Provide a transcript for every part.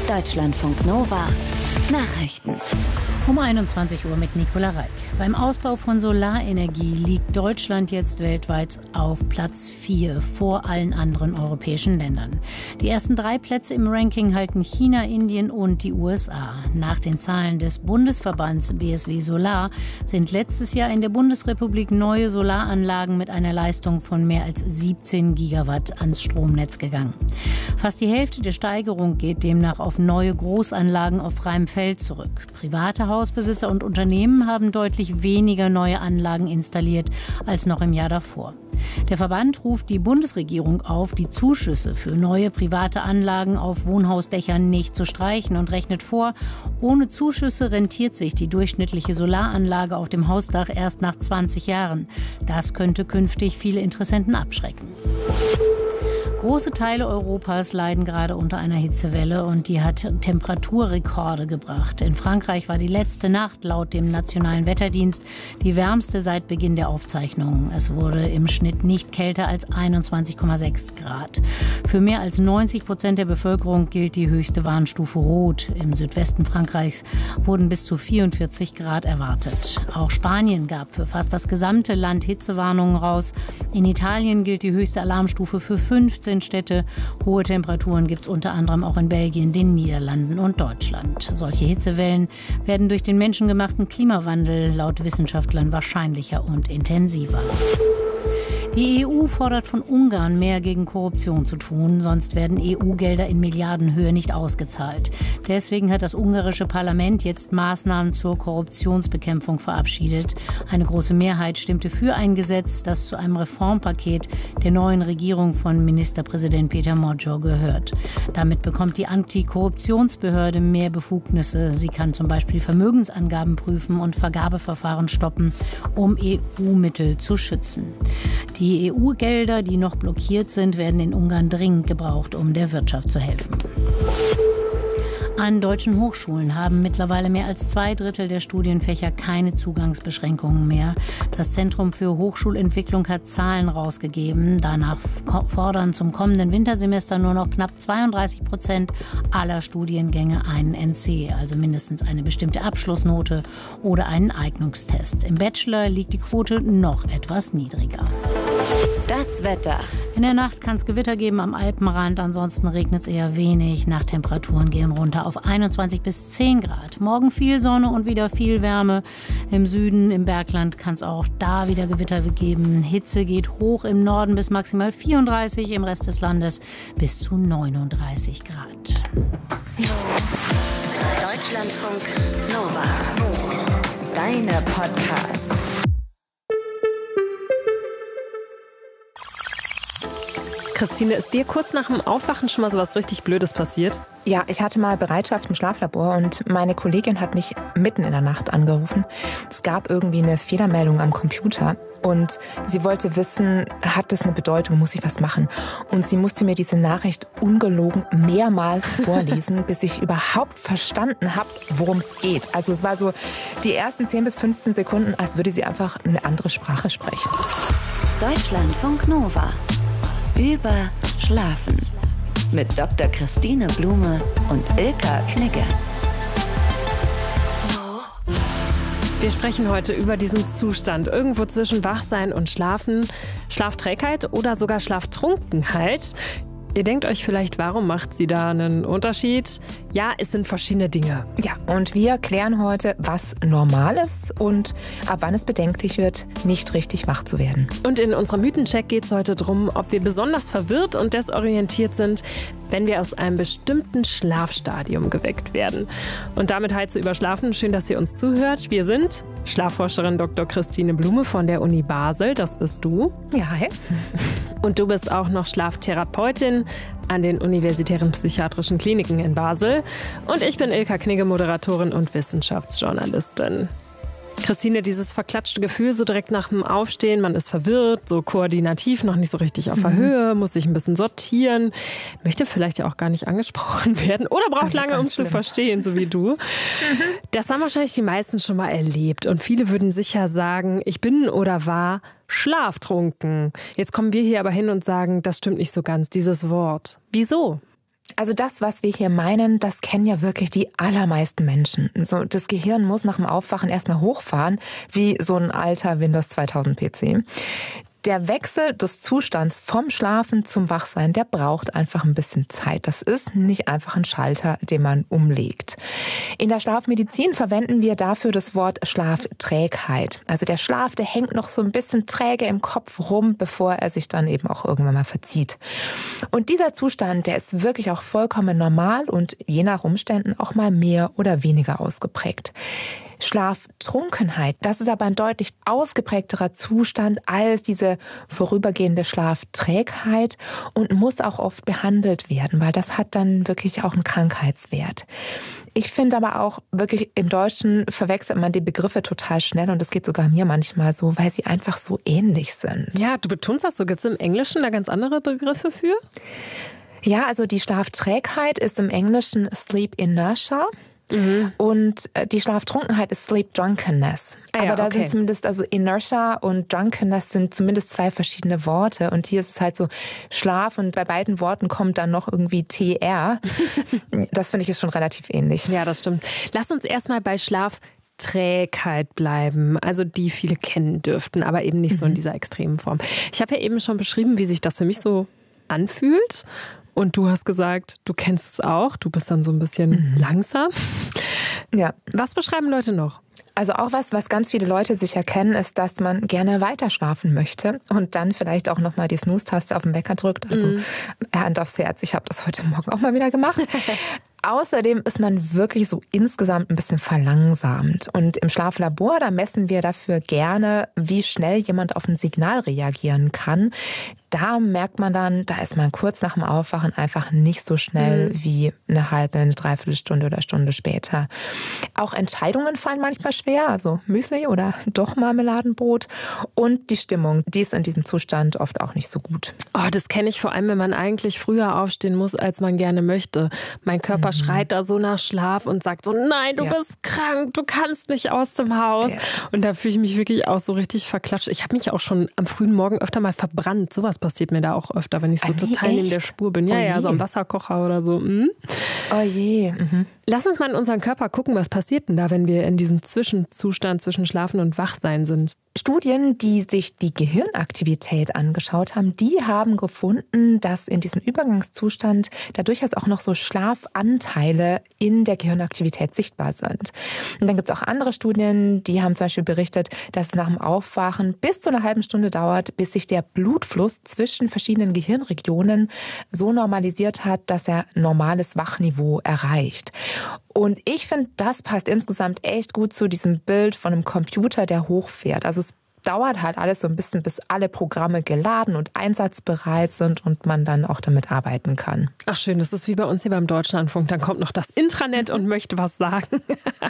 Deutschlandfunk Nova Nachrichten. Um 21 Uhr mit Nicola Reik. Beim Ausbau von Solarenergie liegt Deutschland jetzt weltweit auf Platz 4 vor allen anderen europäischen Ländern. Die ersten 3 Plätze im Ranking halten China, Indien und die USA. Nach den Zahlen des Bundesverbands BSW Solar sind letztes Jahr in der Bundesrepublik neue Solaranlagen mit einer Leistung von mehr als 17 Gigawatt ans Stromnetz gegangen. Fast die Hälfte der Steigerung geht demnach auf neue Großanlagen auf freiem Feld zurück. Private Hausbesitzer und Unternehmen haben deutlich weniger neue Anlagen installiert als noch im Jahr davor. Der Verband ruft die Bundesregierung auf, die Zuschüsse für neue private Anlagen auf Wohnhausdächern nicht zu streichen und rechnet vor, ohne Zuschüsse rentiert sich die durchschnittliche Solaranlage auf dem Hausdach erst nach 20 Jahren. Das könnte künftig viele Interessenten abschrecken. Große Teile Europas leiden gerade unter einer Hitzewelle und die hat Temperaturrekorde gebracht. In Frankreich war die letzte Nacht laut dem Nationalen Wetterdienst die wärmste seit Beginn der Aufzeichnungen. Es wurde im Schnitt nicht kälter als 21,6 Grad. Für mehr als 90% der Bevölkerung gilt die höchste Warnstufe Rot. Im Südwesten Frankreichs wurden bis zu 44 Grad erwartet. Auch Spanien gab für fast das gesamte Land Hitzewarnungen raus. In Italien gilt die höchste Alarmstufe für 15 Städte. Hohe Temperaturen gibt es unter anderem auch in Belgien, den Niederlanden und Deutschland. Solche Hitzewellen werden durch den menschengemachten Klimawandel laut Wissenschaftlern wahrscheinlicher und intensiver. Die EU fordert von Ungarn, mehr gegen Korruption zu tun, sonst werden EU-Gelder in Milliardenhöhe nicht ausgezahlt. Deswegen hat das ungarische Parlament jetzt Maßnahmen zur Korruptionsbekämpfung verabschiedet. Eine große Mehrheit stimmte für ein Gesetz, das zu einem Reformpaket der neuen Regierung von Ministerpräsident Peter Magyar gehört. Damit bekommt die Antikorruptionsbehörde mehr Befugnisse. Sie kann zum Beispiel Vermögensangaben prüfen und Vergabeverfahren stoppen, um EU-Mittel zu schützen. Die EU-Gelder, die noch blockiert sind, werden in Ungarn dringend gebraucht, um der Wirtschaft zu helfen. An deutschen Hochschulen haben mittlerweile mehr als 2/3 der Studienfächer keine Zugangsbeschränkungen mehr. Das Zentrum für Hochschulentwicklung hat Zahlen rausgegeben. Danach fordern zum kommenden Wintersemester nur noch knapp 32% aller Studiengänge einen NC, also mindestens eine bestimmte Abschlussnote oder einen Eignungstest. Im Bachelor liegt die Quote noch etwas niedriger. Das Wetter. In der Nacht kann es Gewitter geben am Alpenrand, ansonsten regnet es eher wenig. Nachttemperaturen gehen runter auf 21 bis 10 Grad. Morgen viel Sonne und wieder viel Wärme. Im Süden, im Bergland kann es auch da wieder Gewitter geben. Hitze geht hoch im Norden bis maximal 34, im Rest des Landes bis zu 39 Grad. Deutschlandfunk Nova. Deine Podcasts. Christine, ist dir kurz nach dem Aufwachen schon mal so was richtig Blödes passiert? Ja, ich hatte mal Bereitschaft im Schlaflabor und meine Kollegin hat mich mitten in der Nacht angerufen. Es gab irgendwie eine Fehlermeldung am Computer und sie wollte wissen, hat das eine Bedeutung, muss ich was machen? Und sie musste mir diese Nachricht ungelogen mehrmals vorlesen, bis ich überhaupt verstanden habe, worum es geht. Also es war so die ersten 10 bis 15 Sekunden, als würde sie einfach eine andere Sprache sprechen. Deutschlandfunk Nova. Über Schlafen. Mit Dr. Christine Blume und Ilka Knigge. Wir sprechen heute über diesen Zustand, irgendwo zwischen Wachsein und Schlafen, Schlafträgheit oder sogar Schlaftrunkenheit. Ihr denkt euch vielleicht, warum macht sie da einen Unterschied? Ja, es sind verschiedene Dinge. Ja, und wir klären heute, was normal ist und ab wann es bedenklich wird, nicht richtig wach zu werden. Und in unserem Mythencheck geht es heute darum, ob wir besonders verwirrt und desorientiert sind, wenn wir aus einem bestimmten Schlafstadium geweckt werden. Und damit halt zu überschlafen. Schön, dass ihr uns zuhört. Wir sind Schlafforscherin Dr. Christine Blume von der Uni Basel. Das bist du. Ja, hi. Und du bist auch noch Schlaftherapeutin an den Universitären Psychiatrischen Kliniken in Basel. Und ich bin Ilka Knigge, Moderatorin und Wissenschaftsjournalistin. Christine, dieses verklatschte Gefühl so direkt nach dem Aufstehen, man ist verwirrt, so koordinativ, noch nicht so richtig auf der Höhe, muss sich ein bisschen sortieren, möchte vielleicht ja auch gar nicht angesprochen werden oder braucht lange, um es zu verstehen, so wie du. Das haben wahrscheinlich die meisten schon mal erlebt und viele würden sicher sagen, ich bin oder war schlaftrunken. Jetzt kommen wir hier aber hin und sagen, das stimmt nicht so ganz, dieses Wort. Wieso? Also das, was wir hier meinen, das kennen ja wirklich die allermeisten Menschen. So, das Gehirn muss nach dem Aufwachen erstmal hochfahren, wie so ein alter Windows 2000 PC. Der Wechsel des Zustands vom Schlafen zum Wachsein, der braucht einfach ein bisschen Zeit. Das ist nicht einfach ein Schalter, den man umlegt. In der Schlafmedizin verwenden wir dafür das Wort Schlafträgheit. Also der Schlaf, der hängt noch so ein bisschen träge im Kopf rum, bevor er sich dann eben auch irgendwann mal verzieht. Und dieser Zustand, der ist wirklich auch vollkommen normal und je nach Umständen auch mal mehr oder weniger ausgeprägt. Schlaftrunkenheit, das ist aber ein deutlich ausgeprägterer Zustand als diese vorübergehende Schlafträgheit und muss auch oft behandelt werden, weil das hat dann wirklich auch einen Krankheitswert. Ich finde aber auch wirklich, im Deutschen verwechselt man die Begriffe total schnell und das geht sogar mir manchmal so, weil sie einfach so ähnlich sind. Ja, du betonst das so. Gibt es im Englischen da ganz andere Begriffe für? Ja, also die Schlafträgheit ist im Englischen Sleep Inertia. Und die Schlaftrunkenheit ist Sleep Drunkenness. Aber da sind zumindest, also Inertia und Drunkenness sind zumindest zwei verschiedene Worte. Und hier ist es halt so Schlaf und bei beiden Worten kommt dann noch irgendwie TR. Das finde ich ist schon relativ ähnlich. Ja, das stimmt. Lass uns erstmal bei Schlafträgheit bleiben, also die viele kennen dürften, aber eben nicht so in dieser extremen Form. Ich habe ja eben schon beschrieben, wie sich das für mich so anfühlt. Und du hast gesagt, du kennst es auch. Du bist dann so ein bisschen langsam. Ja. Was beschreiben Leute noch? Also auch was ganz viele Leute sicher kennen, ist, dass man gerne weiter schlafen möchte und dann vielleicht auch nochmal die Snooze-Taste auf den Wecker drückt. Also Hand aufs Herz, ich habe das heute Morgen auch mal wieder gemacht. Außerdem ist man wirklich so insgesamt ein bisschen verlangsamt. Und im Schlaflabor, da messen wir dafür gerne, wie schnell jemand auf ein Signal reagieren kann. Da merkt man dann, da ist man kurz nach dem Aufwachen einfach nicht so schnell wie eine halbe, eine Dreiviertelstunde oder Stunde später. Auch Entscheidungen fallen manchmal schwer, also Müsli oder doch Marmeladenbrot. Und die Stimmung, die ist in diesem Zustand oft auch nicht so gut. Oh, das kenne ich vor allem, wenn man eigentlich früher aufstehen muss, als man gerne möchte. Mein Körper schreit da so nach Schlaf und sagt so, nein, du bist krank, du kannst nicht aus dem Haus. Ja. Und da fühle ich mich wirklich auch so richtig verklatscht. Ich habe mich auch schon am frühen Morgen öfter mal verbrannt. Sowas passiert mir da auch öfter, wenn ich so total in der Spur bin. Ja, so ein Wasserkocher oder so. Oh je. Lass uns mal in unseren Körper gucken, was passiert denn da, wenn wir in diesem Zwischenzustand zwischen Schlafen und Wachsein sind. Studien, die sich die Gehirnaktivität angeschaut haben, die haben gefunden, dass in diesem Übergangszustand da durchaus auch noch so Schlafanteile in der Gehirnaktivität sichtbar sind. Und dann gibt es auch andere Studien, die haben zum Beispiel berichtet, dass es nach dem Aufwachen bis zu einer halben Stunde dauert, bis sich der Blutfluss zwischen verschiedenen Gehirnregionen so normalisiert hat, dass er normales Wachniveau erreicht. Und ich finde, das passt insgesamt echt gut zu diesem Bild von einem Computer, der hochfährt. Also es dauert halt alles so ein bisschen, bis alle Programme geladen und einsatzbereit sind und man dann auch damit arbeiten kann. Ach schön, das ist wie bei uns hier beim Deutschlandfunk. Dann kommt noch das Intranet und möchte was sagen.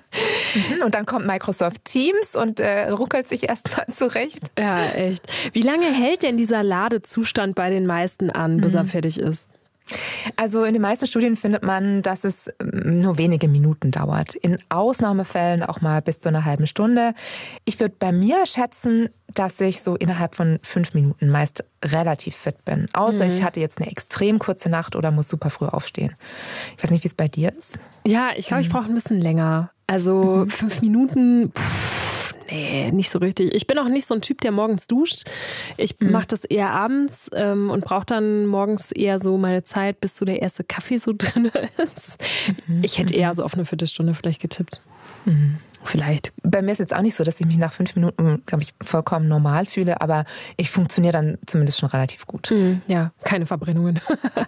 Und dann kommt Microsoft Teams und ruckelt sich erstmal zurecht. Ja, echt. Wie lange hält denn dieser Ladezustand bei den meisten an, bis er fertig ist? Also in den meisten Studien findet man, dass es nur wenige Minuten dauert. In Ausnahmefällen auch mal bis zu einer halben Stunde. Ich würde bei mir schätzen, dass ich so innerhalb von 5 Minuten meist relativ fit bin. Außer ich hatte jetzt eine extrem kurze Nacht oder muss super früh aufstehen. Ich weiß nicht, wie es bei dir ist. Ja, ich glaube, ich brauche ein bisschen länger. Also 5 Minuten... Nee, nicht so richtig. Ich bin auch nicht so ein Typ, der morgens duscht. Ich mache das eher abends und brauche dann morgens eher so meine Zeit, bis so der erste Kaffee so drin ist. Ich hätte eher so auf eine Viertelstunde vielleicht getippt. Vielleicht. Bei mir ist jetzt auch nicht so, dass ich mich nach 5 Minuten, glaube ich, vollkommen normal fühle, aber ich funktioniere dann zumindest schon relativ gut. Ja, keine Verbrennungen.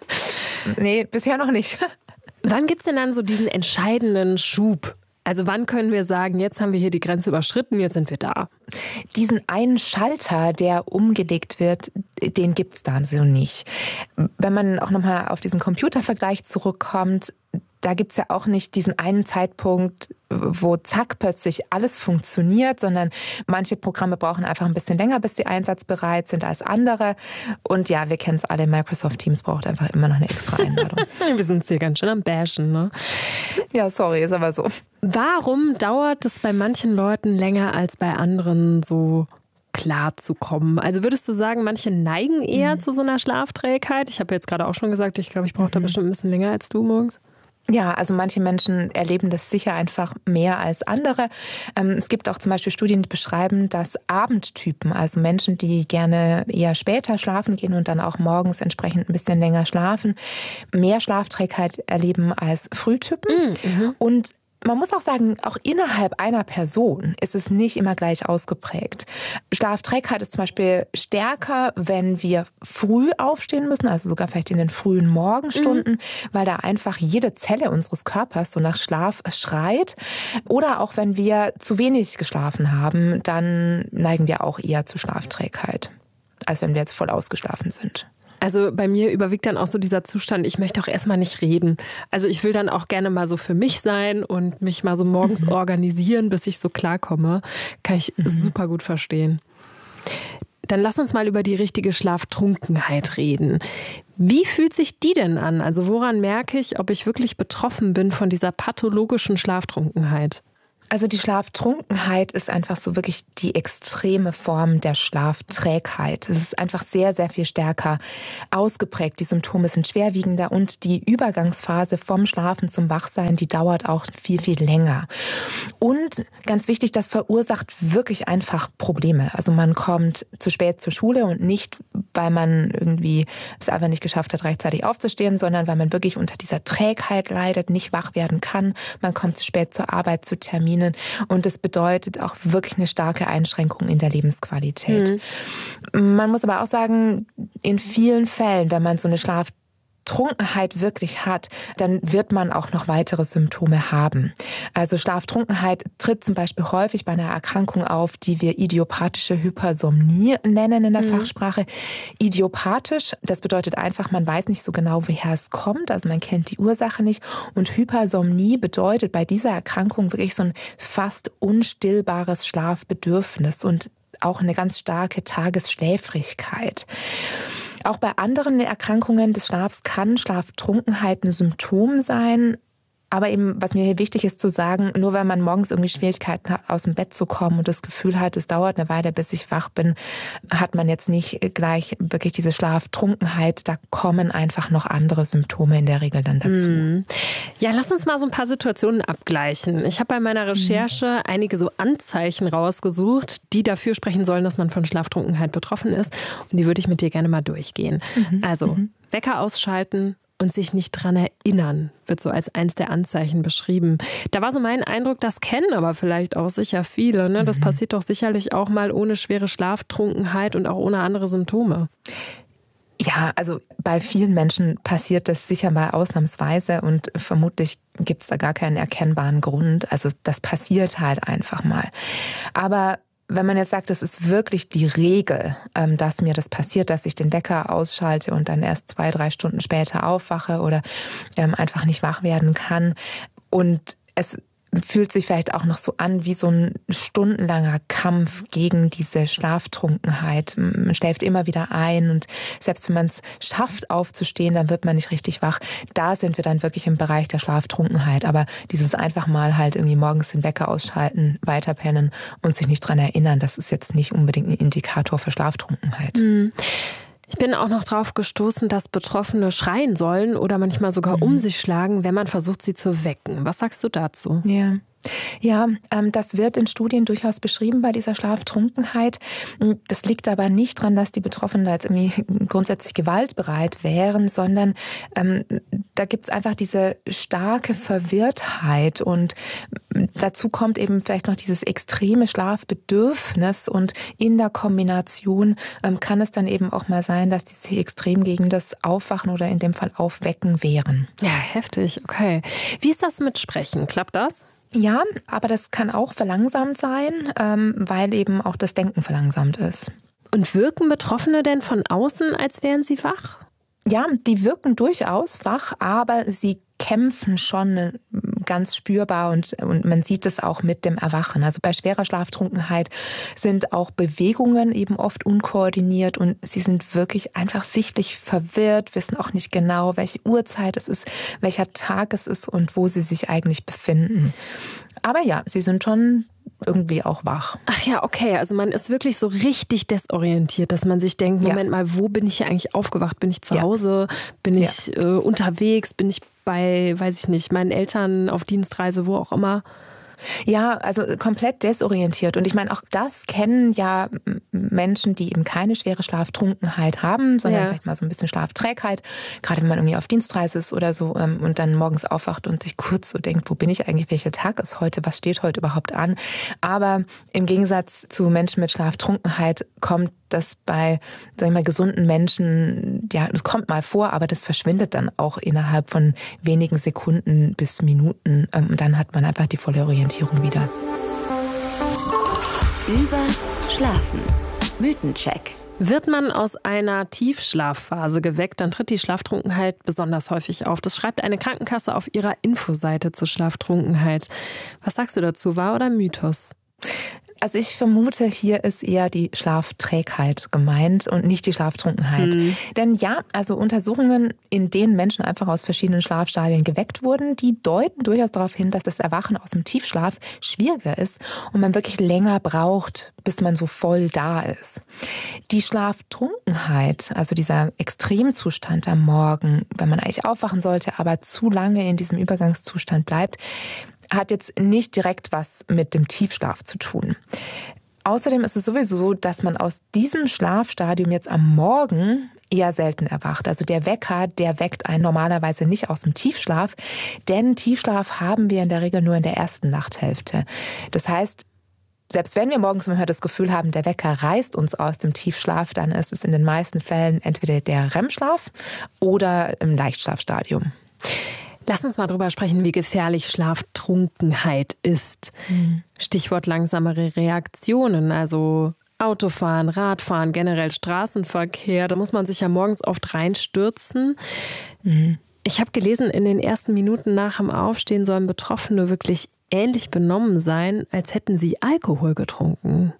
Nee, bisher noch nicht. Wann gibt's denn dann so diesen entscheidenden Schub? Also wann können wir sagen, jetzt haben wir hier die Grenze überschritten, jetzt sind wir da? Diesen einen Schalter, der umgelegt wird, den gibt's da so nicht. Wenn man auch nochmal auf diesen Computervergleich zurückkommt, da gibt's ja auch nicht diesen einen Zeitpunkt, wo zack plötzlich alles funktioniert, sondern manche Programme brauchen einfach ein bisschen länger, bis sie einsatzbereit sind als andere. Und ja, wir kennen es alle, Microsoft Teams braucht einfach immer noch eine extra Einladung. Wir sind hier ganz schön am Bashen, ne? Ja, sorry, ist aber so. Warum dauert es bei manchen Leuten länger als bei anderen so klar zu kommen? Also würdest du sagen, manche neigen eher zu so einer Schlafträgheit? Ich habe jetzt gerade auch schon gesagt, ich glaube, ich brauche da bestimmt ein bisschen länger als du morgens. Ja, also manche Menschen erleben das sicher einfach mehr als andere. Es gibt auch zum Beispiel Studien, die beschreiben, dass Abendtypen, also Menschen, die gerne eher später schlafen gehen und dann auch morgens entsprechend ein bisschen länger schlafen, mehr Schlafträgheit erleben als Frühtypen. Und man muss auch sagen, auch innerhalb einer Person ist es nicht immer gleich ausgeprägt. Schlafträgheit ist zum Beispiel stärker, wenn wir früh aufstehen müssen, also sogar vielleicht in den frühen Morgenstunden, weil da einfach jede Zelle unseres Körpers so nach Schlaf schreit. Oder auch wenn wir zu wenig geschlafen haben, dann neigen wir auch eher zu Schlafträgheit, als wenn wir jetzt voll ausgeschlafen sind. Also bei mir überwiegt dann auch so dieser Zustand, ich möchte auch erstmal nicht reden. Also ich will dann auch gerne mal so für mich sein und mich mal so morgens organisieren, bis ich so klarkomme. Kann ich super gut verstehen. Dann lass uns mal über die richtige Schlaftrunkenheit reden. Wie fühlt sich die denn an? Also woran merke ich, ob ich wirklich betroffen bin von dieser pathologischen Schlaftrunkenheit? Also die Schlaftrunkenheit ist einfach so wirklich die extreme Form der Schlafträgheit. Es ist einfach sehr, sehr viel stärker ausgeprägt. Die Symptome sind schwerwiegender und die Übergangsphase vom Schlafen zum Wachsein, die dauert auch viel, viel länger. Und ganz wichtig, das verursacht wirklich einfach Probleme. Also man kommt zu spät zur Schule und nicht, weil man irgendwie es einfach nicht geschafft hat, rechtzeitig aufzustehen, sondern weil man wirklich unter dieser Trägheit leidet, nicht wach werden kann. Man kommt zu spät zur Arbeit, zu Terminen. Und das bedeutet auch wirklich eine starke Einschränkung in der Lebensqualität. Man muss aber auch sagen, in vielen Fällen, wenn man so eine Schlaftrunkenheit wirklich hat, dann wird man auch noch weitere Symptome haben. Also Schlaftrunkenheit tritt zum Beispiel häufig bei einer Erkrankung auf, die wir idiopathische Hypersomnie nennen in der Fachsprache. Idiopathisch, das bedeutet einfach, man weiß nicht so genau, woher es kommt, also man kennt die Ursache nicht. Und Hypersomnie bedeutet bei dieser Erkrankung wirklich so ein fast unstillbares Schlafbedürfnis und auch eine ganz starke Tagesschläfrigkeit. Auch bei anderen Erkrankungen des Schlafs kann Schlaftrunkenheit ein Symptom sein. Aber eben, was mir hier wichtig ist zu sagen, nur wenn man morgens irgendwie Schwierigkeiten hat, aus dem Bett zu kommen und das Gefühl hat, es dauert eine Weile, bis ich wach bin, hat man jetzt nicht gleich wirklich diese Schlaftrunkenheit. Da kommen einfach noch andere Symptome in der Regel dann dazu. Ja, lass uns mal so ein paar Situationen abgleichen. Ich habe bei meiner Recherche einige so Anzeichen rausgesucht, die dafür sprechen sollen, dass man von Schlaftrunkenheit betroffen ist. Und die würde ich mit dir gerne mal durchgehen. Also Wecker ausschalten und sich nicht dran erinnern, wird so als eins der Anzeichen beschrieben. Da war so mein Eindruck, das kennen aber vielleicht auch sicher viele. Ne? Das passiert doch sicherlich auch mal ohne schwere Schlaftrunkenheit und auch ohne andere Symptome. Ja, also bei vielen Menschen passiert das sicher mal ausnahmsweise und vermutlich gibt es da gar keinen erkennbaren Grund. Also das passiert halt einfach mal. Aber wenn man jetzt sagt, das ist wirklich die Regel, dass mir das passiert, dass ich den Wecker ausschalte und dann erst 2-3 Stunden später aufwache oder einfach nicht wach werden kann und es fühlt sich vielleicht auch noch so an wie so ein stundenlanger Kampf gegen diese Schlaftrunkenheit. Man schläft immer wieder ein und selbst wenn man es schafft aufzustehen, dann wird man nicht richtig wach. Da sind wir dann wirklich im Bereich der Schlaftrunkenheit. Aber dieses einfach mal halt irgendwie morgens den Wecker ausschalten, weiterpennen und sich nicht dran erinnern, das ist jetzt nicht unbedingt ein Indikator für Schlaftrunkenheit. Ich bin auch noch drauf gestoßen, dass Betroffene schreien sollen oder manchmal sogar um sich schlagen, wenn man versucht, sie zu wecken. Was sagst du dazu? Ja, das wird in Studien durchaus beschrieben bei dieser Schlaftrunkenheit. Das liegt aber nicht daran, dass die Betroffenen da jetzt irgendwie grundsätzlich gewaltbereit wären, sondern da gibt es einfach diese starke Verwirrtheit und dazu kommt eben vielleicht noch dieses extreme Schlafbedürfnis und in der Kombination kann es dann eben auch mal sein, dass die sich extrem gegen das Aufwachen oder in dem Fall Aufwecken wehren. Ja, heftig, okay. Wie ist das mit Sprechen? Klappt das? Ja, aber das kann auch verlangsamt sein, weil eben auch das Denken verlangsamt ist. Und wirken Betroffene denn von außen, als wären sie wach? Ja, die wirken durchaus wach, aber sie kämpfen schon ganz spürbar und man sieht es auch mit dem Erwachen. Also bei schwerer Schlaftrunkenheit sind auch Bewegungen eben oft unkoordiniert und sie sind wirklich einfach sichtlich verwirrt, wissen auch nicht genau, welche Uhrzeit es ist, welcher Tag es ist und wo sie sich eigentlich befinden. Aber ja, sie sind schon irgendwie auch wach. Ach ja, okay. Also man ist wirklich so richtig desorientiert, dass man sich denkt, Moment mal, wo bin ich hier eigentlich aufgewacht? Bin ich zu Hause? Bin ich unterwegs? Bin ich bei, weiß ich nicht, meinen Eltern auf Dienstreise, wo auch immer? Ja, also komplett desorientiert. Und ich meine, auch das kennen ja Menschen, die eben keine schwere Schlaftrunkenheit haben, sondern vielleicht mal so ein bisschen Schlafträgheit. Gerade wenn man irgendwie auf Dienstreise ist oder so und dann morgens aufwacht und sich kurz so denkt, wo bin ich eigentlich, welcher Tag ist heute, was steht heute überhaupt an. Aber im Gegensatz zu Menschen mit Schlaftrunkenheit kommt das bei, sagen wir mal, gesunden Menschen, ja, das kommt mal vor, aber das verschwindet dann auch innerhalb von wenigen Sekunden bis Minuten. Und dann hat man einfach die volle Orientierung wieder. Schlafen. Mythencheck. Wird man aus einer Tiefschlafphase geweckt, dann tritt die Schlaftrunkenheit besonders häufig auf. Das schreibt eine Krankenkasse auf ihrer Infoseite zur Schlaftrunkenheit. Was sagst du dazu, wahr oder Mythos? Also ich vermute, hier ist eher die Schlafträgheit gemeint und nicht die Schlaftrunkenheit. Denn ja, also Untersuchungen, in denen Menschen einfach aus verschiedenen Schlafstadien geweckt wurden, die deuten durchaus darauf hin, dass das Erwachen aus dem Tiefschlaf schwieriger ist und man wirklich länger braucht, bis man so voll da ist. Die Schlaftrunkenheit, also dieser Extremzustand am Morgen, wenn man eigentlich aufwachen sollte, aber zu lange in diesem Übergangszustand bleibt, hat jetzt nicht direkt was mit dem Tiefschlaf zu tun. Außerdem ist es sowieso so, dass man aus diesem Schlafstadium jetzt am Morgen eher selten erwacht. Also der Wecker, der weckt einen normalerweise nicht aus dem Tiefschlaf, denn Tiefschlaf haben wir in der Regel nur in der ersten Nachthälfte. Das heißt, selbst wenn wir morgens manchmal das Gefühl haben, der Wecker reißt uns aus dem Tiefschlaf, dann ist es in den meisten Fällen entweder der REM-Schlaf oder im Leichtschlafstadium. Lass uns mal drüber sprechen, wie gefährlich Schlaftrunkenheit ist. Stichwort langsamere Reaktionen, also Autofahren, Radfahren, generell Straßenverkehr. Da muss man sich ja morgens oft reinstürzen. Ich habe gelesen, in den ersten Minuten nach dem Aufstehen sollen Betroffene wirklich ähnlich benommen sein, als hätten sie Alkohol getrunken.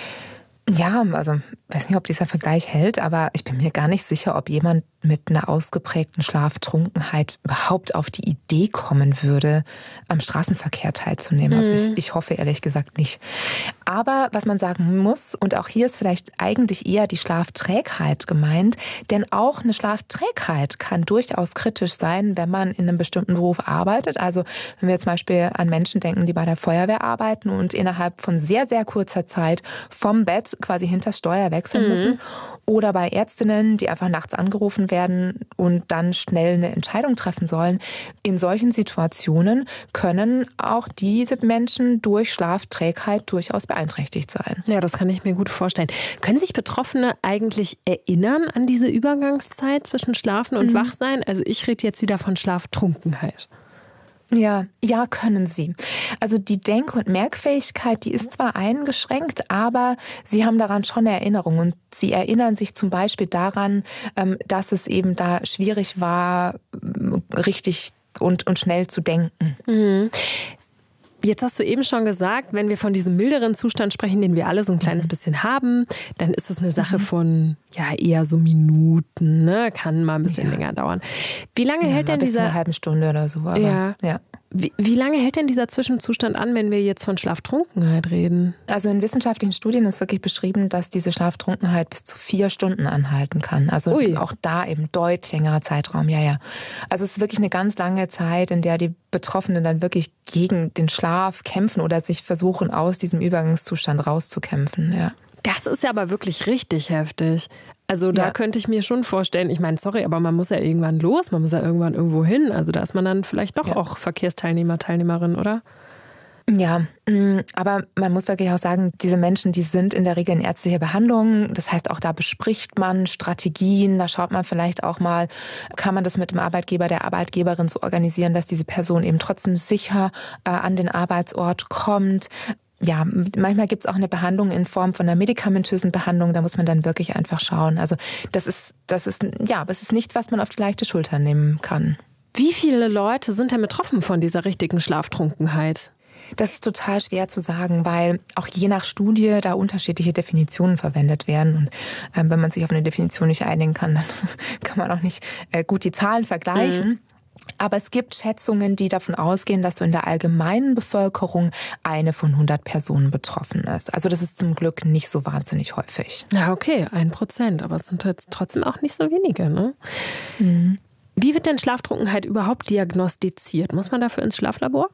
Ja, also weiß nicht, ob dieser Vergleich hält, aber ich bin mir gar nicht sicher, ob jemand mit einer ausgeprägten Schlaftrunkenheit überhaupt auf die Idee kommen würde, am Straßenverkehr teilzunehmen. Also ich hoffe ehrlich gesagt nicht. Aber was man sagen muss, und auch hier ist vielleicht eigentlich eher die Schlafträgheit gemeint, denn auch eine Schlafträgheit kann durchaus kritisch sein, wenn man in einem bestimmten Beruf arbeitet. Also wenn wir zum Beispiel an Menschen denken, die bei der Feuerwehr arbeiten und innerhalb von sehr, sehr kurzer Zeit vom Bett quasi hinters Steuer wechseln müssen. Oder bei Ärztinnen, die einfach nachts angerufen werden und dann schnell eine Entscheidung treffen sollen. In solchen Situationen können auch diese Menschen durch Schlafträgheit durchaus beeinträchtigt sein. Ja, das kann ich mir gut vorstellen. Können sich Betroffene eigentlich erinnern an diese Übergangszeit zwischen Schlafen und Wachsein? Also ich rede jetzt wieder von Schlaftrunkenheit. Ja, können sie. Also die Denk- und Merkfähigkeit, die ist zwar eingeschränkt, aber sie haben daran schon Erinnerungen. Und sie erinnern sich zum Beispiel daran, dass es eben da schwierig war, richtig und schnell zu denken. Jetzt hast du eben schon gesagt, wenn wir von diesem milderen Zustand sprechen, den wir alle so ein kleines bisschen haben, dann ist es eine Sache von eher so Minuten, ne? Kann mal ein bisschen länger dauern. Wie lange hält denn bis zu einer halben Stunde oder so. Aber, ja. Wie lange hält denn dieser Zwischenzustand an, wenn wir jetzt von Schlaftrunkenheit reden? Also in wissenschaftlichen Studien ist wirklich beschrieben, dass diese Schlaftrunkenheit bis zu 4 Stunden anhalten kann. Also auch da eben deutlich längerer Zeitraum, Also es ist wirklich eine ganz lange Zeit, in der die Betroffenen dann wirklich gegen den Schlaf kämpfen oder sich versuchen, aus diesem Übergangszustand rauszukämpfen, Das ist ja aber wirklich richtig heftig. Also da könnte ich mir schon vorstellen, ich meine, sorry, aber man muss ja irgendwann los, man muss ja irgendwann irgendwo hin. Also da ist man dann vielleicht doch auch Verkehrsteilnehmer, Teilnehmerin, oder? Ja, aber man muss wirklich auch sagen, diese Menschen, die sind in der Regel in ärztlicher Behandlung. Das heißt, auch da bespricht man Strategien. Da schaut man vielleicht auch mal, kann man das mit dem Arbeitgeber, der Arbeitgeberin so organisieren, dass diese Person eben trotzdem sicher an den Arbeitsort kommt. Ja, manchmal gibt es auch eine Behandlung in Form von einer medikamentösen Behandlung. Da muss man dann wirklich einfach schauen. Also das ist nichts, was man auf die leichte Schulter nehmen kann. Wie viele Leute sind denn betroffen von dieser richtigen Schlaftrunkenheit? Das ist total schwer zu sagen, weil auch je nach Studie da unterschiedliche Definitionen verwendet werden. Und wenn man sich auf eine Definition nicht einigen kann, dann kann man auch nicht gut die Zahlen vergleichen. Aber es gibt Schätzungen, die davon ausgehen, dass so in der allgemeinen Bevölkerung 1 von 100 Personen betroffen ist. Also das ist zum Glück nicht so wahnsinnig häufig. Ja, okay, 1%, aber es sind jetzt trotzdem auch nicht so wenige, ne? Mhm. Wie wird denn Schlaftrunkenheit überhaupt diagnostiziert? Muss man dafür ins Schlaflabor?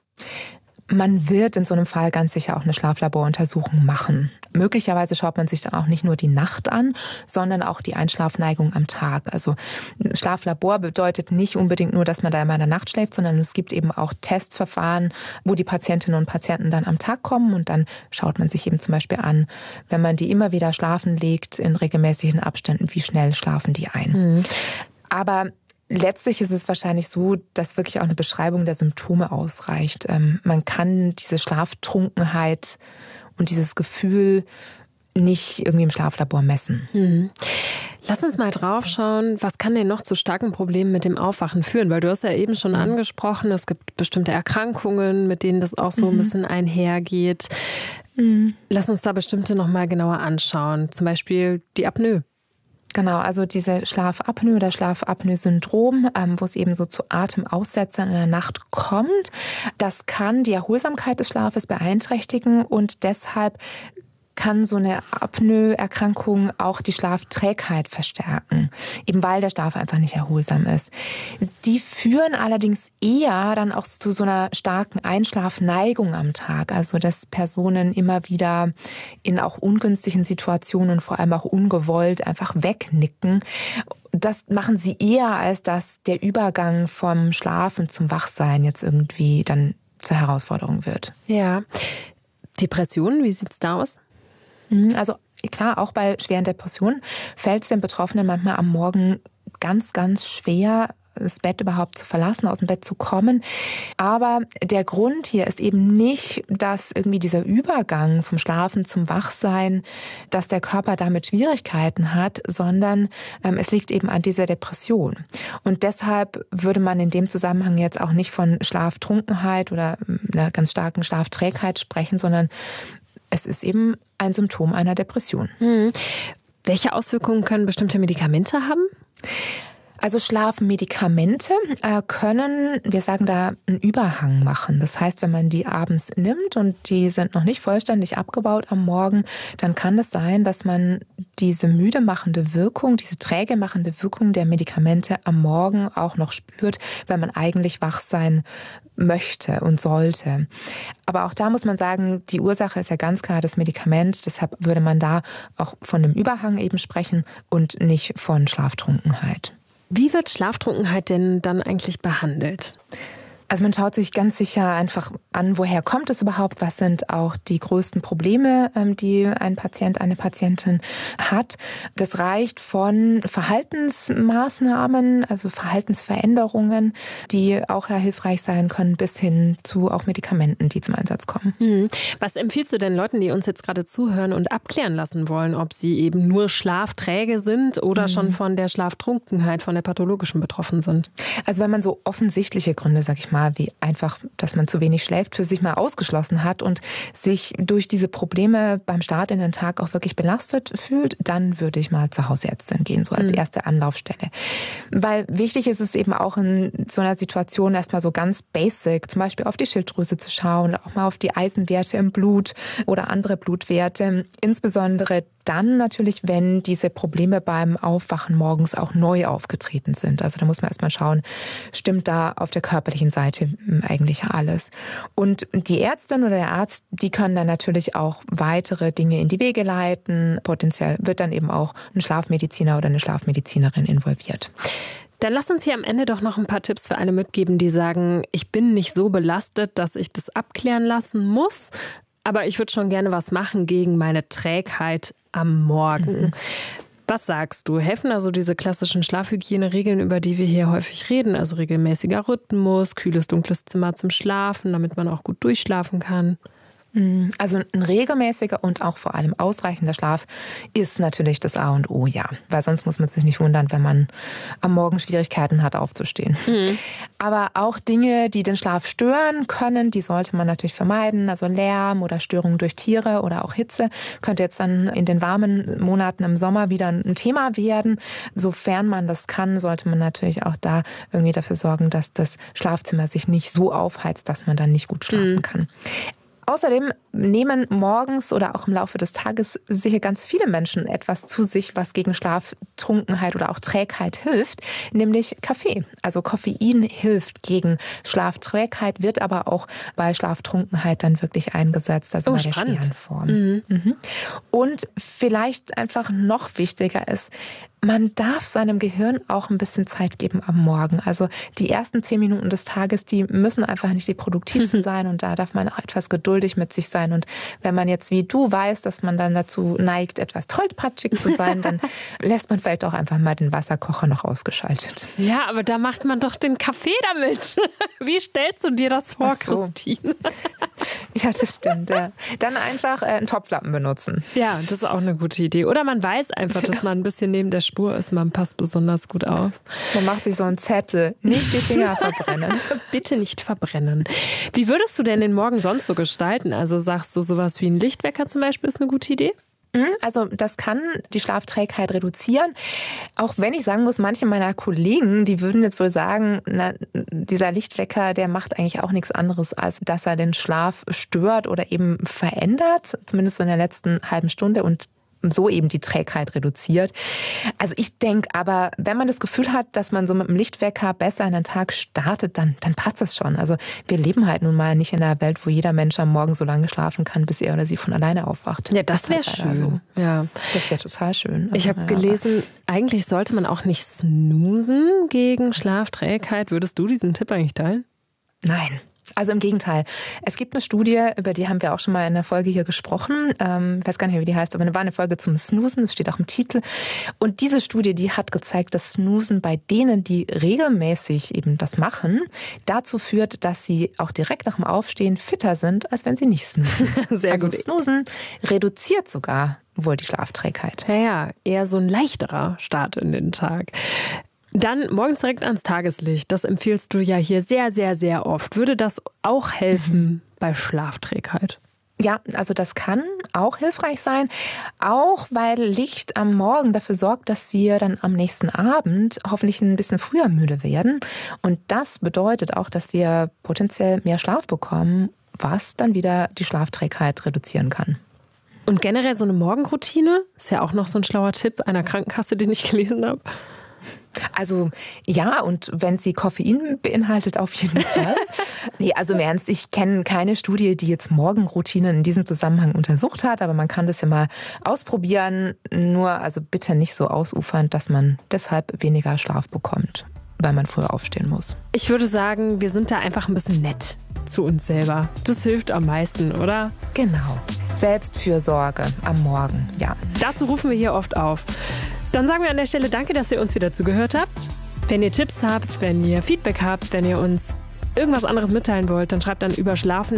Man wird in so einem Fall ganz sicher auch eine Schlaflaboruntersuchung machen. Möglicherweise schaut man sich dann auch nicht nur die Nacht an, sondern auch die Einschlafneigung am Tag. Also Schlaflabor bedeutet nicht unbedingt nur, dass man da immer in der Nacht schläft, sondern es gibt eben auch Testverfahren, wo die Patientinnen und Patienten dann am Tag kommen und dann schaut man sich eben zum Beispiel an, wenn man die immer wieder schlafen legt in regelmäßigen Abständen, wie schnell schlafen die ein. Mhm. Aber letztlich ist es wahrscheinlich so, dass wirklich auch eine Beschreibung der Symptome ausreicht. Man kann diese Schlaftrunkenheit und dieses Gefühl nicht irgendwie im Schlaflabor messen. Mhm. Lass uns mal drauf schauen, was kann denn noch zu starken Problemen mit dem Aufwachen führen? Weil du hast ja eben schon angesprochen, es gibt bestimmte Erkrankungen, mit denen das auch so ein bisschen einhergeht. Lass uns da bestimmte noch mal genauer anschauen. Zum Beispiel die Apnoe. Genau, also diese Schlafapnoe oder Schlafapnoe-Syndrom, wo es eben so zu Atemaussetzern in der Nacht kommt, das kann die Erholsamkeit des Schlafes beeinträchtigen und deshalb kann so eine Apnoe-Erkrankung auch die Schlafträgheit verstärken, eben weil der Schlaf einfach nicht erholsam ist. Die führen allerdings eher dann auch zu so einer starken Einschlafneigung am Tag, also dass Personen immer wieder in auch ungünstigen Situationen und vor allem auch ungewollt einfach wegnicken. Das machen sie eher, als dass der Übergang vom Schlafen zum Wachsein jetzt irgendwie dann zur Herausforderung wird. Ja. Depressionen, wie sieht's da aus? Also klar, auch bei schweren Depressionen fällt es den Betroffenen manchmal am Morgen ganz, ganz schwer, das Bett überhaupt zu verlassen, aus dem Bett zu kommen. Aber der Grund hier ist eben nicht, dass irgendwie dieser Übergang vom Schlafen zum Wachsein, dass der Körper damit Schwierigkeiten hat, sondern es liegt eben an dieser Depression. Und deshalb würde man in dem Zusammenhang jetzt auch nicht von Schlaftrunkenheit oder einer ganz starken Schlafträgheit sprechen, sondern es ist eben ein Symptom einer Depression. Welche Auswirkungen können bestimmte Medikamente haben? Also Schlafmedikamente können, wir sagen da, einen Überhang machen. Das heißt, wenn man die abends nimmt und die sind noch nicht vollständig abgebaut am Morgen, dann kann es sein, dass man diese müde machende Wirkung, diese träge machende Wirkung der Medikamente am Morgen auch noch spürt, wenn man eigentlich wach sein möchte und sollte. Aber auch da muss man sagen, die Ursache ist ja ganz klar das Medikament. Deshalb würde man da auch von einem Überhang eben sprechen und nicht von Schlaftrunkenheit. Wie wird Schlaftrunkenheit denn dann eigentlich behandelt? Also man schaut sich ganz sicher einfach an, woher kommt es überhaupt, was sind auch die größten Probleme, die ein Patient, eine Patientin hat. Das reicht von Verhaltensmaßnahmen, also Verhaltensveränderungen, die auch hilfreich sein können, bis hin zu auch Medikamenten, die zum Einsatz kommen. Was empfiehlst du denn Leuten, die uns jetzt gerade zuhören und abklären lassen wollen, ob sie eben nur schlafträge sind oder schon von der Schlaftrunkenheit, von der pathologischen betroffen sind? Also wenn man so offensichtliche Gründe, sag ich mal, wie einfach, dass man zu wenig schläft, für sich mal ausgeschlossen hat und sich durch diese Probleme beim Start in den Tag auch wirklich belastet fühlt, dann würde ich mal zur Hausärztin gehen, so als erste Anlaufstelle. Weil wichtig ist es eben auch in so einer Situation erstmal so ganz basic, zum Beispiel auf die Schilddrüse zu schauen, auch mal auf die Eisenwerte im Blut oder andere Blutwerte, insbesondere dann natürlich, wenn diese Probleme beim Aufwachen morgens auch neu aufgetreten sind. Also da muss man erstmal schauen, stimmt da auf der körperlichen Seite eigentlich alles. Und die Ärztin oder der Arzt, die können dann natürlich auch weitere Dinge in die Wege leiten. Potenziell wird dann eben auch ein Schlafmediziner oder eine Schlafmedizinerin involviert. Dann lass uns hier am Ende doch noch ein paar Tipps für alle mitgeben, die sagen, ich bin nicht so belastet, dass ich das abklären lassen muss, aber ich würde schon gerne was machen gegen meine Trägheit am Morgen. Was sagst du? Helfen also diese klassischen Schlafhygieneregeln, über die wir hier häufig reden? Also regelmäßiger Rhythmus, kühles, dunkles Zimmer zum Schlafen, damit man auch gut durchschlafen kann? Also ein regelmäßiger und auch vor allem ausreichender Schlaf ist natürlich das A und O, ja. Weil sonst muss man sich nicht wundern, wenn man am Morgen Schwierigkeiten hat, aufzustehen. Aber auch Dinge, die den Schlaf stören können, die sollte man natürlich vermeiden. Also Lärm oder Störungen durch Tiere oder auch Hitze könnte jetzt dann in den warmen Monaten im Sommer wieder ein Thema werden. Sofern man das kann, sollte man natürlich auch da irgendwie dafür sorgen, dass das Schlafzimmer sich nicht so aufheizt, dass man dann nicht gut schlafen kann. Außerdem nehmen morgens oder auch im Laufe des Tages sicher ganz viele Menschen etwas zu sich, was gegen Schlaftrunkenheit oder auch Trägheit hilft, nämlich Kaffee. Also Koffein hilft gegen Schlafträgheit, wird aber auch bei Schlaftrunkenheit dann wirklich eingesetzt, also bei der schweren Form. Und vielleicht einfach noch wichtiger ist, man darf seinem Gehirn auch ein bisschen Zeit geben am Morgen. Also die ersten 10 Minuten des Tages, die müssen einfach nicht die produktivsten sein und da darf man auch etwas geduldig mit sich sein. Und wenn man jetzt wie du weiß, dass man dann dazu neigt, etwas tollpatschig zu sein, dann lässt man vielleicht auch einfach mal den Wasserkocher noch ausgeschaltet. Ja, aber da macht man doch den Kaffee damit. Wie stellst du dir das vor, Christine? Ja, das stimmt. Ja. Dann einfach einen Topflappen benutzen. Ja, das ist auch eine gute Idee. Oder man weiß einfach, dass man ein bisschen neben der Spur ist. Man passt besonders gut auf. Man macht sich so einen Zettel. Nicht die Finger verbrennen. Bitte nicht verbrennen. Wie würdest du denn den Morgen sonst so gestalten? Also sagst du, sowas wie ein Lichtwecker zum Beispiel ist eine gute Idee? Also das kann die Schlafträgheit reduzieren. Auch wenn ich sagen muss, manche meiner Kollegen, die würden jetzt wohl sagen, na, dieser Lichtwecker, der macht eigentlich auch nichts anderes, als dass er den Schlaf stört oder eben verändert, zumindest so in der letzten halben Stunde und so eben die Trägheit reduziert. Also ich denke aber, wenn man das Gefühl hat, dass man so mit dem Lichtwecker besser in den Tag startet, dann passt das schon. Also wir leben halt nun mal nicht in einer Welt, wo jeder Mensch am Morgen so lange schlafen kann, bis er oder sie von alleine aufwacht. Ja, das wäre schön. So. Ja. Das wäre total schön. Ich habe gelesen, eigentlich sollte man auch nicht snoosen gegen Schlafträgheit. Würdest du diesen Tipp eigentlich teilen? Nein. Also im Gegenteil. Es gibt eine Studie, über die haben wir auch schon mal in der Folge hier gesprochen. Ich weiß gar nicht mehr, wie die heißt, aber es war eine Folge zum Snoosen, das steht auch im Titel. Und diese Studie, die hat gezeigt, dass Snoosen bei denen, die regelmäßig eben das machen, dazu führt, dass sie auch direkt nach dem Aufstehen fitter sind, als wenn sie nicht snoosen. Sehr also gut. Snoosen reduziert sogar wohl die Schlafträgheit. Ja, eher so ein leichterer Start in den Tag. Dann morgens direkt ans Tageslicht. Das empfiehlst du ja hier sehr, sehr, sehr oft. Würde das auch helfen bei Schlafträgheit? Ja, also das kann auch hilfreich sein, auch weil Licht am Morgen dafür sorgt, dass wir dann am nächsten Abend hoffentlich ein bisschen früher müde werden. Und das bedeutet auch, dass wir potenziell mehr Schlaf bekommen, was dann wieder die Schlafträgheit reduzieren kann. Und generell so eine Morgenroutine ist ja auch noch so ein schlauer Tipp einer Krankenkasse, den ich gelesen habe. Also ja, und wenn sie Koffein beinhaltet, auf jeden Fall. Nee, also im Ernst, ich kenne keine Studie, die jetzt Morgenroutinen in diesem Zusammenhang untersucht hat, aber man kann das ja mal ausprobieren. Nur also bitte nicht so ausufernd, dass man deshalb weniger Schlaf bekommt, weil man früher aufstehen muss. Ich würde sagen, wir sind da einfach ein bisschen nett zu uns selber. Das hilft am meisten, oder? Genau. Selbstfürsorge am Morgen, ja. Dazu rufen wir hier oft auf. Dann sagen wir an der Stelle danke, dass ihr uns wieder zugehört habt. Wenn ihr Tipps habt, wenn ihr Feedback habt, wenn ihr uns irgendwas anderes mitteilen wollt, dann schreibt dann über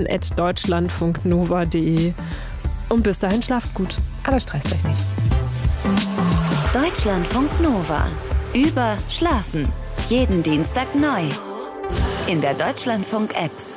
schlafen@deutschlandfunknova.de. Und bis dahin schlaft gut. Aber stresst euch nicht. Deutschlandfunk Nova. Über Schlafen. Jeden Dienstag neu. In der Deutschlandfunk-App.